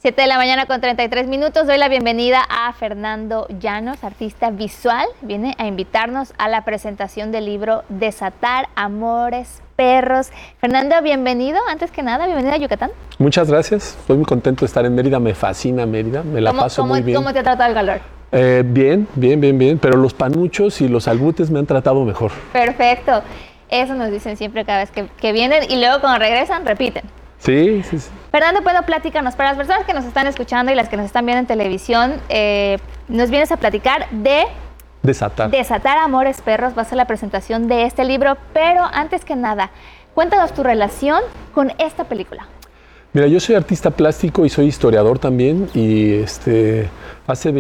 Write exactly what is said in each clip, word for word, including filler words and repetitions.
siete de la mañana con treinta y tres minutos. Doy la bienvenida a Fernando Llanos, artista visual. Viene a invitarnos a la presentación del libro Desatar Amores Perros. Fernando, bienvenido. Antes que nada, bienvenido a Yucatán. Muchas gracias. Estoy muy contento de estar en Mérida. Me fascina Mérida. Me la paso cómo, muy bien. ¿Cómo te ha tratado el calor? Eh, bien, bien, bien, bien. Pero los panuchos y los albutes me han tratado mejor. Perfecto. Eso nos dicen siempre cada vez que, que vienen y luego cuando regresan repiten. Sí, sí, sí. Fernando, ¿puedo platicarnos? Para las personas que nos están escuchando y las que nos están viendo en televisión, eh, nos vienes a platicar de... Desatar. Desatar Amores Perros. Va a ser la presentación de este libro, pero antes que nada, cuéntanos tu relación con esta película. Mira, yo soy artista plástico y soy historiador también, y este, hace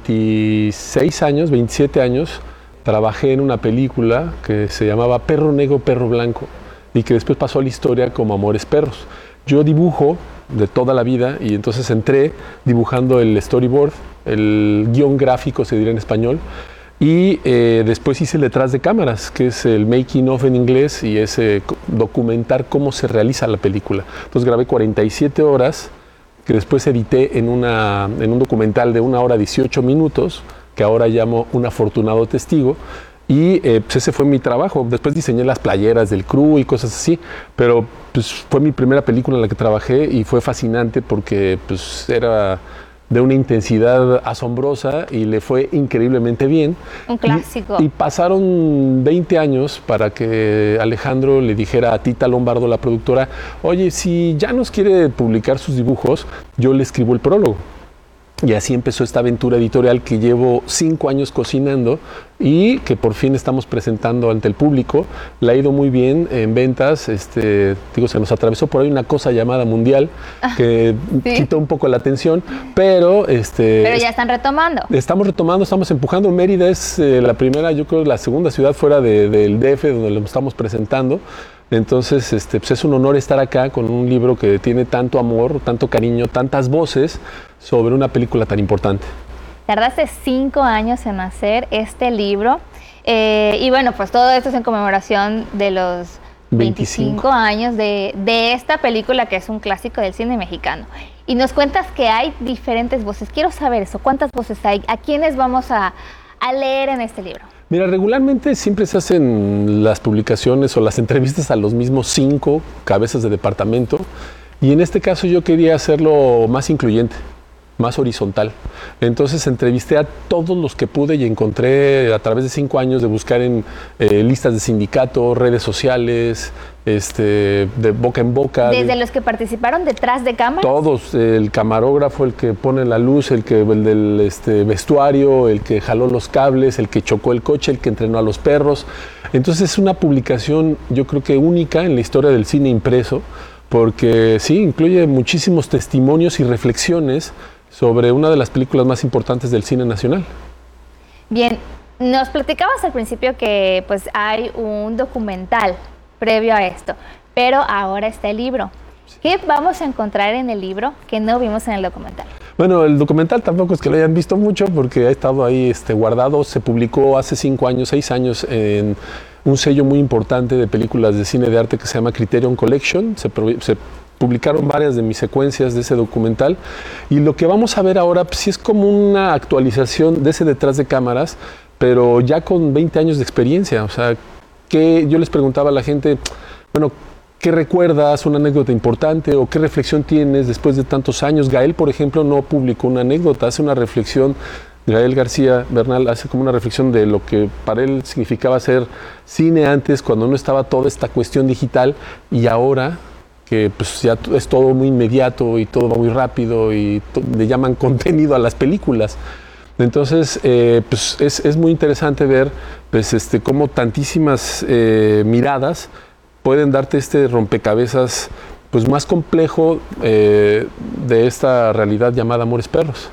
veintiséis años, veintisiete años, trabajé en una película que se llamaba Perro Negro, Perro Blanco, y que después pasó a la historia como Amores Perros. Yo dibujo de toda la vida y entonces entré dibujando el storyboard, el guión gráfico se diría en español, y eh, después hice el detrás de cámaras, que es el making of en inglés, y es eh, documentar cómo se realiza la película. Entonces grabé cuarenta y siete horas, que después edité en, una, en un documental de una hora dieciocho minutos, que ahora llamo Un Afortunado Testigo. Y eh, pues ese fue mi trabajo. Después diseñé las playeras del crew y cosas así, pero pues fue mi primera película en la que trabajé y fue fascinante porque pues era de una intensidad asombrosa y le fue increíblemente bien. Un clásico. Y, y pasaron veinte años para que Alejandro le dijera a Tita Lombardo, la productora, oye, si ya nos quiere publicar sus dibujos, yo le escribo el prólogo. Y así empezó esta aventura editorial que llevo cinco años cocinando y que por fin estamos presentando ante el público. Le ha ido muy bien en ventas. Este, digo, se nos atravesó por ahí una cosa llamada mundial que sí. quitó un poco la atención, pero... Este, pero ya están retomando. Estamos retomando, estamos empujando. Mérida es eh, la primera, yo creo, la segunda ciudad fuera de, del D F donde lo estamos presentando. Entonces, este, pues es un honor estar acá con un libro que tiene tanto amor, tanto cariño, tantas voces sobre una película tan importante. Tardaste cinco años en hacer este libro eh, y bueno, pues todo esto es en conmemoración de los veinticinco años de, de esta película que es un clásico del cine mexicano. Y nos cuentas que hay diferentes voces. Quiero saber eso, ¿cuántas voces hay? ¿A quiénes vamos a, a leer en este libro? Mira, regularmente siempre se hacen las publicaciones o las entrevistas a los mismos cinco cabezas de departamento, y en este caso yo quería hacerlo más incluyente, más horizontal. Entonces entrevisté a todos los que pude y encontré a través de cinco años de buscar en eh, listas de sindicato, redes sociales, este, de boca en boca. ¿Desde de, los que participaron detrás de cámaras? Todos, el camarógrafo, el que pone la luz, el, que, el del este, vestuario, el que jaló los cables, el que chocó el coche, el que entrenó a los perros. Entonces es una publicación, yo creo que única en la historia del cine impreso, porque sí, incluye muchísimos testimonios y reflexiones sobre una de las películas más importantes del cine nacional. Bien, nos platicabas al principio que pues hay un documental previo a esto, pero ahora está el libro. ¿Qué vamos a encontrar en el libro que no vimos en el documental? Bueno, el documental tampoco es que lo hayan visto mucho porque ha estado ahí este, guardado. Se publicó hace cinco años, seis años en un sello muy importante de películas de cine de arte que se llama Criterion Collection. Se, se publicaron varias de mis secuencias de ese documental, y lo que vamos a ver ahora pues, sí es como una actualización de ese detrás de cámaras, pero ya con veinte años de experiencia. O sea, que yo les preguntaba a la gente, bueno, ¿qué recuerdas? ¿Una anécdota importante? ¿O qué reflexión tienes después de tantos años? Gael, por ejemplo, no publicó una anécdota, hace una reflexión. Gael García Bernal hace como una reflexión de lo que para él significaba hacer cine antes, cuando no estaba toda esta cuestión digital, y ahora que pues ya es todo muy inmediato y todo va muy rápido y le llaman contenido a las películas. Entonces, eh, pues es, es muy interesante ver pues, este, cómo tantísimas eh, miradas pueden darte este rompecabezas pues, más complejo eh, de esta realidad llamada Amores Perros.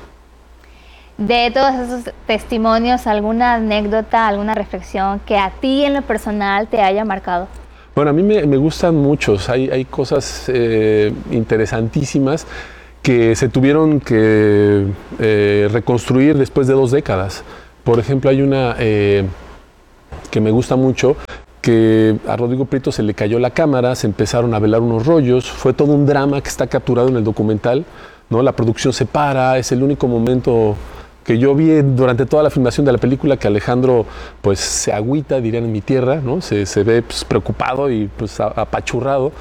De todos esos testimonios, ¿alguna anécdota, alguna reflexión que a ti en lo personal te haya marcado? Bueno, a mí me, me gustan muchos. Hay, hay cosas eh, interesantísimas que se tuvieron que eh, reconstruir después de dos décadas. Por ejemplo, hay una eh, que me gusta mucho, que a Rodrigo Prieto se le cayó la cámara, se empezaron a velar unos rollos, fue todo un drama que está capturado en el documental, ¿no? La producción se para, es el único momento que yo vi durante toda la filmación de la película que Alejandro pues se agüita, dirían en mi tierra, ¿no? Se, se ve pues, preocupado y pues apachurrado.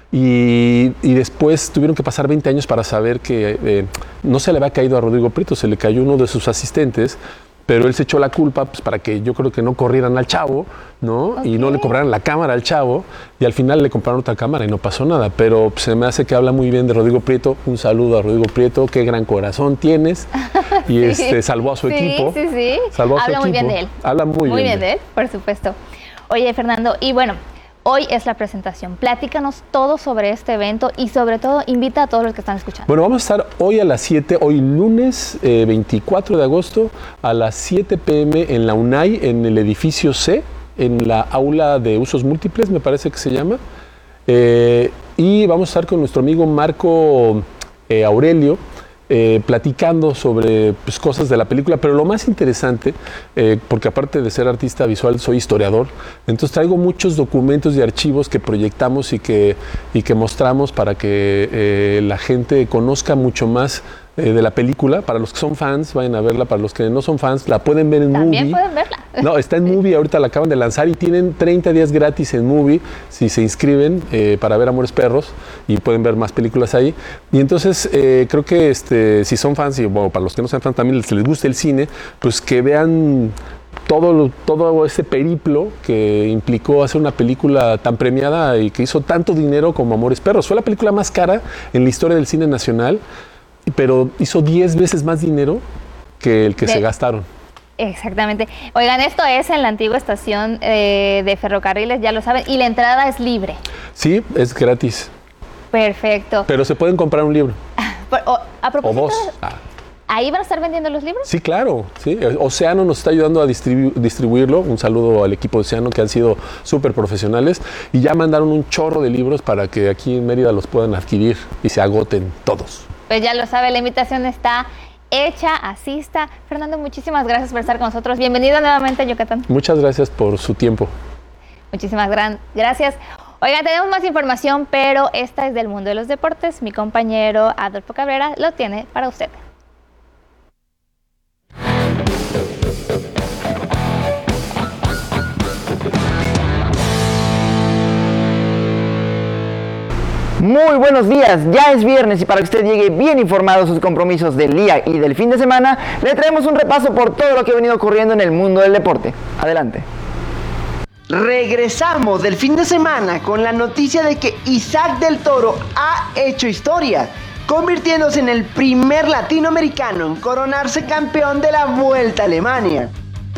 Y, y después tuvieron que pasar veinte años para saber que eh, no se le había caído a Rodrigo Prieto, se le cayó uno de sus asistentes, pero él se echó la culpa pues, para que yo creo que no corrieran al chavo, ¿no? Okay. Y no le compraran la cámara al chavo, y al final le compraron otra cámara y no pasó nada. Pero pues, se me hace que habla muy bien de Rodrigo Prieto. Un saludo a Rodrigo Prieto, qué gran corazón tienes. Y sí. este, salvó a su sí, equipo. Sí, sí, sí. Salvó a habla su muy equipo. bien de él. Habla muy, muy bien bien de él, por supuesto. Oye, Fernando, y bueno, hoy es la presentación. Platícanos todo sobre este evento y sobre todo invita a todos los que están escuchando. Bueno, vamos a estar hoy a las siete, hoy lunes eh, veinticuatro de agosto a las siete pe eme en la UNAI, en el edificio C, en la aula de usos múltiples, me parece que se llama. Eh, y vamos a estar con nuestro amigo Marco eh, Aurelio, Eh, platicando sobre pues, cosas de la película, pero lo más interesante, eh, porque aparte de ser artista visual, soy historiador, entonces traigo muchos documentos y archivos que proyectamos y que, y que mostramos para que eh, la gente conozca mucho más eh, de la película. Para los que son fans, vayan a verla. Para los que no son fans, la pueden ver en También Movie. pueden verla. No, está en Movie, ahorita la acaban de lanzar y tienen treinta días gratis en Movie si se inscriben eh, para ver Amores Perros, y pueden ver más películas ahí. Y entonces eh, creo que este, si son fans, y bueno, para los que no sean fans también les, les gusta el cine, pues que vean todo, todo ese periplo que implicó hacer una película tan premiada y que hizo tanto dinero como Amores Perros. Fue la película más cara en la historia del cine nacional, pero hizo diez veces más dinero que el que de, se gastaron. Exactamente. Oigan, esto es en la antigua estación eh, de ferrocarriles, ya lo saben, y la entrada es libre. Sí, es gratis. Perfecto. Pero se pueden comprar un libro. o, a propósito, o dos. Ah. ¿Ahí van a estar vendiendo los libros? Sí, claro. Sí. Océano nos está ayudando a distribu distribuirlo. Un saludo al equipo de Océano, que han sido súper profesionales. Y ya mandaron un chorro de libros para que aquí en Mérida los puedan adquirir y se agoten todos. Pues ya lo sabe, la invitación está hecha, asista. Fernando, muchísimas gracias por estar con nosotros. Bienvenido nuevamente a Yucatán. Muchas gracias por su tiempo. Muchísimas gran gracias. Oigan, tenemos más información, pero esta es del mundo de los deportes. Mi compañero Adolfo Cabrera lo tiene para usted. Muy buenos días, ya es viernes y para que usted llegue bien informado a sus compromisos del día y del fin de semana, le traemos un repaso por todo lo que ha venido ocurriendo en el mundo del deporte. Adelante. Regresamos del fin de semana con la noticia de que Isaac del Toro ha hecho historia, convirtiéndose en el primer latinoamericano en coronarse campeón de la Vuelta a Alemania.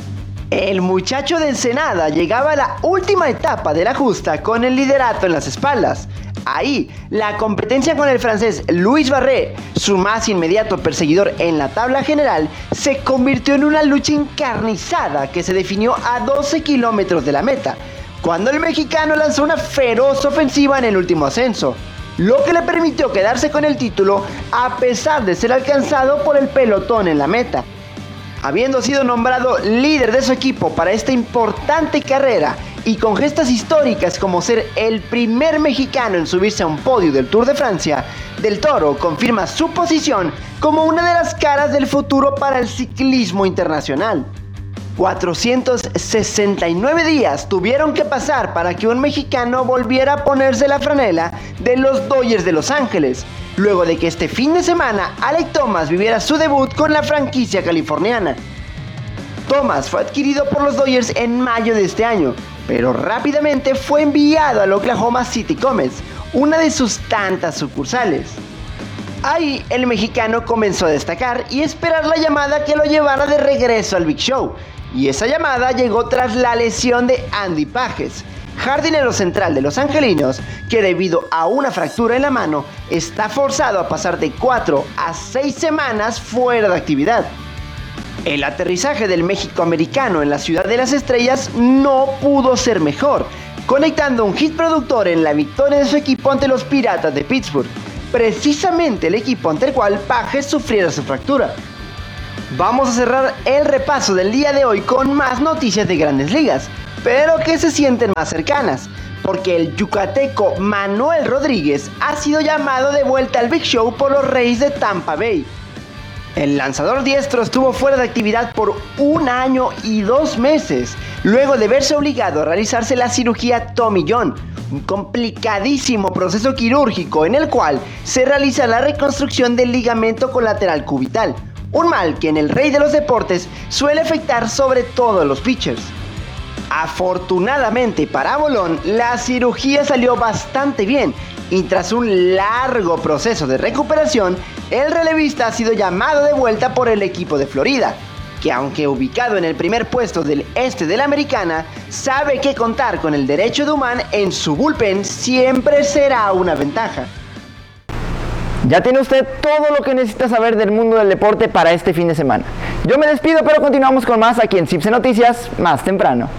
El muchacho de Ensenada llegaba a la última etapa de la justa con el liderato en las espaldas. Ahí, la competencia con el francés Louis Barret, su más inmediato perseguidor en la tabla general, se convirtió en una lucha encarnizada que se definió a doce kilómetros de la meta, cuando el mexicano lanzó una feroz ofensiva en el último ascenso, lo que le permitió quedarse con el título a pesar de ser alcanzado por el pelotón en la meta. Habiendo sido nombrado líder de su equipo para esta importante carrera y con gestas históricas como ser el primer mexicano en subirse a un podio del Tour de Francia, Del Toro confirma su posición como una de las caras del futuro para el ciclismo internacional. cuatrocientos sesenta y nueve días tuvieron que pasar para que un mexicano volviera a ponerse la franela de los Dodgers de Los Ángeles, luego de que este fin de semana Alec Thomas viviera su debut con la franquicia californiana. Thomas fue adquirido por los Dodgers en mayo de este año, pero rápidamente fue enviado al Oklahoma City Comets, una de sus tantas sucursales. Ahí el mexicano comenzó a destacar y esperar la llamada que lo llevara de regreso al Big Show, y esa llamada llegó tras la lesión de Andy Pages, jardinero central de los angelinos, que debido a una fractura en la mano está forzado a pasar de cuatro a seis semanas fuera de actividad. El aterrizaje del México-americano en la Ciudad de las Estrellas no pudo ser mejor, conectando un hit productor en la victoria de su equipo ante los Piratas de Pittsburgh, precisamente el equipo ante el cual Pages sufriera su fractura. Vamos a cerrar el repaso del día de hoy con más noticias de Grandes Ligas, pero que se sienten más cercanas, porque el yucateco Manuel Rodríguez ha sido llamado de vuelta al Big Show por los Rays de Tampa Bay. El lanzador diestro estuvo fuera de actividad por un año y dos meses, luego de verse obligado a realizarse la cirugía Tommy John, un complicadísimo proceso quirúrgico en el cual se realiza la reconstrucción del ligamento colateral cubital, un mal que en el rey de los deportes suele afectar sobre todo a los pitchers. Afortunadamente para Bolón, la cirugía salió bastante bien y tras un largo proceso de recuperación, el relevista ha sido llamado de vuelta por el equipo de Florida, que aunque ubicado en el primer puesto del este de la Americana, sabe que contar con el derecho de Humán en su bullpen siempre será una ventaja. Ya tiene usted todo lo que necesita saber del mundo del deporte para este fin de semana. Yo me despido, pero continuamos con más aquí en Cipse Noticias más temprano.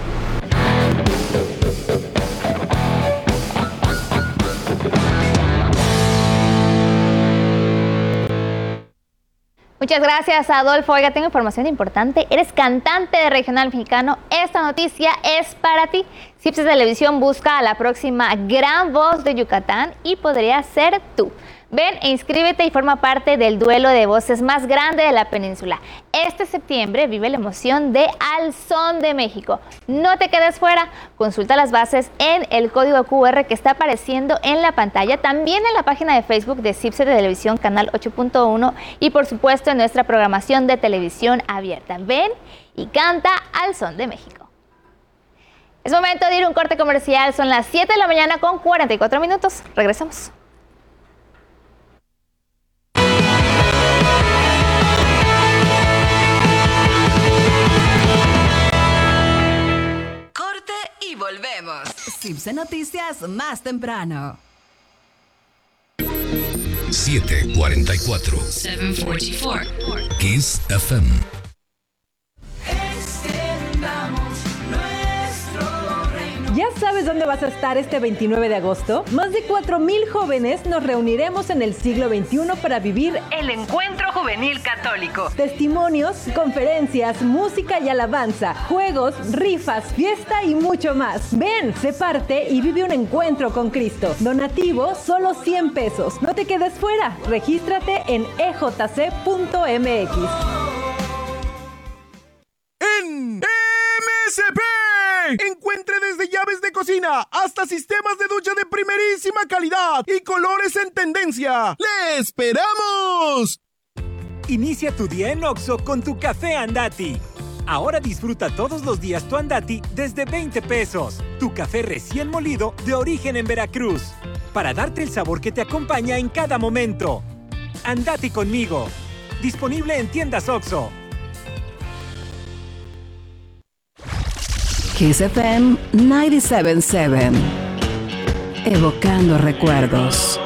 Muchas gracias, Adolfo. Oiga, tengo información importante. Eres cantante de regional mexicano. Esta noticia es para ti. Cipse Televisión busca a la próxima gran voz de Yucatán y podría ser tú. Ven e inscríbete y forma parte del duelo de voces más grande de la península. Este septiembre vive la emoción de Al Son de México. No te quedes fuera. Consulta las bases en el código Q R que está apareciendo en la pantalla, también en la página de Facebook de Cipse Televisión Canal ocho punto uno y por supuesto en nuestra programación de televisión abierta. Ven y canta Al Son de México. Es momento de ir a un corte comercial. Son las siete de la mañana con cuarenta y cuatro minutos. Regresamos. Y volvemos. Cipse Noticias más temprano. siete cuarenta y cuatro. siete cuarenta y cuatro. Kiss F M. ¿Ya sabes dónde vas a estar este veintinueve de agosto? Más de cuatro mil jóvenes nos reuniremos en el siglo veintiuno para vivir el Encuentro Juvenil Católico. Testimonios, conferencias, música y alabanza, juegos, rifas, fiesta y mucho más. Ven, sé parte y vive un encuentro con Cristo. Donativo, solo cien pesos. No te quedes fuera. Regístrate en e j c punto m x. En M S P encuentre desde llaves de cocina hasta sistemas de ducha de primerísima calidad y colores en tendencia. ¡Le esperamos! Inicia tu día en Oxxo con tu café Andati. Ahora disfruta todos los días tu Andati desde veinte pesos. Tu café recién molido de origen en Veracruz. Para darte el sabor que te acompaña en cada momento. Andati conmigo. Disponible en tiendas Oxxo. Kiss F M noventa y siete punto siete. Evocando recuerdos.